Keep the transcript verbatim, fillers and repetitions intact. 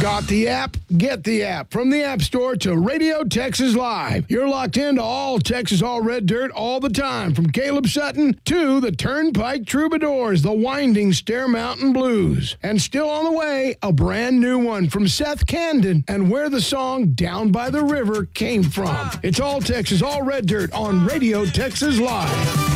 Got the app? Get the app from the App Store to Radio Texas Live. You're locked into all Texas All Red Dirt all the time, from Caleb Sutton to the Turnpike Troubadours, the winding Stair Mountain Blues. And still on the way, a brand new one from Seth Camden and where the song Down by the River came from. It's all Texas All Red Dirt on Radio Texas Live.